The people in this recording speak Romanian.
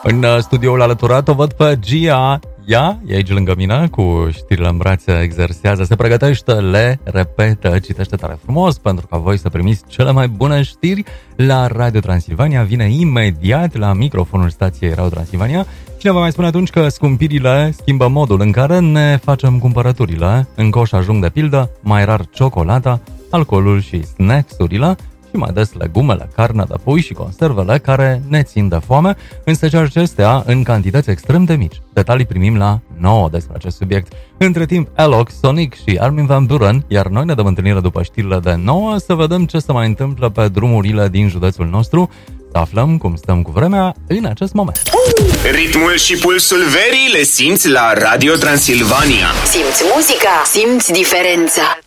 În studioul alăturat o văd pe Gia. Ea e aici lângă mine cu știrile în brațe, exersează, se pregătește, le repetă, citește tare frumos pentru ca voi să primiți cele mai bune știri la Radio Transilvania. Vine imediat la microfonul stației Radio Transilvania. Cine vă mai spune atunci că scumpirile schimbă modul în care ne facem cumpărăturile. În coș ajung de pildă mai rar ciocolata, alcoolul și snacks-urile, și mai des legumele, carnea de pui și conservele care ne țin de foame, însă și acestea în cantități extrem de mici. Detalii primim la 9 despre acest subiect. Între timp, Alok, Sonic și Armin van Buuren, iar noi ne dăm întâlnire după știrile de 9 să vedem ce se mai întâmplă pe drumurile din județul nostru, să aflăm cum stăm cu vremea în acest moment. Ritmul și pulsul verii le simți la Radio Transilvania. Simți muzica, simți diferența.